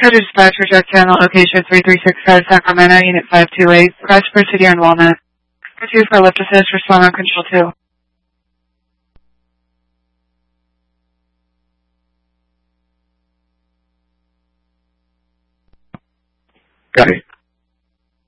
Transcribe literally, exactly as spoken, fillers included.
Dispatch for Jet Channel, location three three six five, Sacramento, Unit five two eight. Request for City and Walnut. Two for lift assist, respond on control two. Got it.